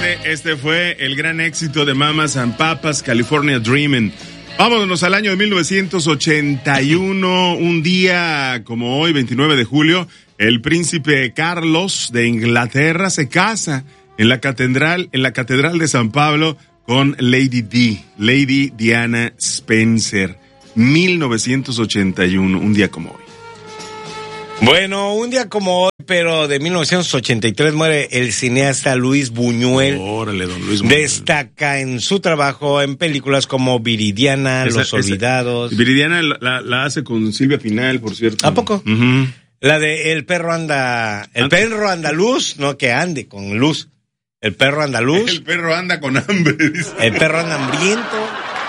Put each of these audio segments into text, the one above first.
Este fue el gran éxito de Mamas and Papas, California Dreamin'. Vámonos al año de 1981, un día como hoy, 29 de julio, el príncipe Carlos de Inglaterra se casa en la catedral de San Pablo con Lady Diana Spencer. 1981, un día como hoy. Bueno, un día como hoy, pero de 1983 muere el cineasta Luis Buñuel. Órale, don Luis Buñuel. Destaca en su trabajo en películas como Viridiana, Los Olvidados. Viridiana la hace con Silvia Pinal, por cierto. ¿A poco? Uh-huh. La de El perro andaluz, no que ande con luz. El perro andaluz. El perro anda con hambre, dice. El perro anda hambriento.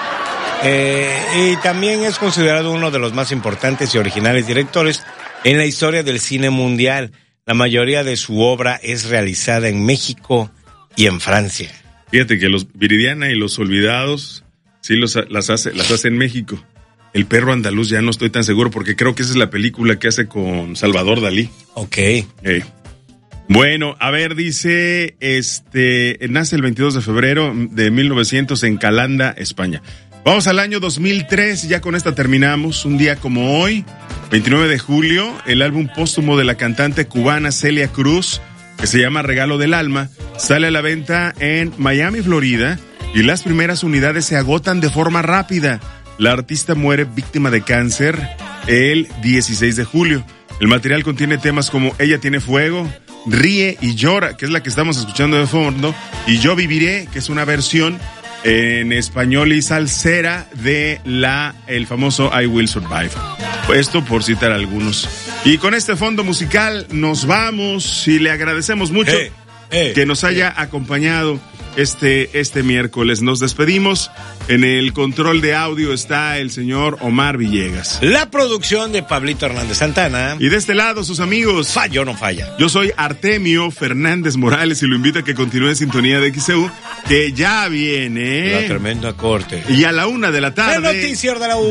Y también es considerado uno de los más importantes y originales directores en la historia del cine mundial. La mayoría de su obra es realizada en México y en Francia. Fíjate que los Viridiana y Los Olvidados sí las hace en México. El perro andaluz ya no estoy tan seguro porque creo que esa es la película que hace con Salvador Dalí. Ok. Bueno, a ver, dice, nace el 22 de febrero de 1900 en Calanda, España. Vamos al año 2003, ya con esta terminamos. Un día como hoy, 29 de julio, el álbum póstumo de la cantante cubana Celia Cruz, que se llama Regalo del Alma, sale a la venta en Miami, Florida, y las primeras unidades se agotan de forma rápida. La artista muere víctima de cáncer el 16 de julio. El material contiene temas como Ella tiene fuego, Ríe y llora, que es la que estamos escuchando de fondo, y Yo viviré, que es una versión en español y salsera de el famoso I Will Survive. Esto por citar algunos. Y con este fondo musical nos vamos y le agradecemos mucho que nos haya acompañado este miércoles. Nos despedimos. En el control de audio está el señor Omar Villegas. La producción de Pablito Hernández Santana. Y de este lado, sus amigos. Fallo no falla. Yo soy Artemio Fernández Morales y lo invito a que continúe en sintonía de XEU, que ya viene La tremenda corte. Y a la 1:00 p.m. El noticiero de la U.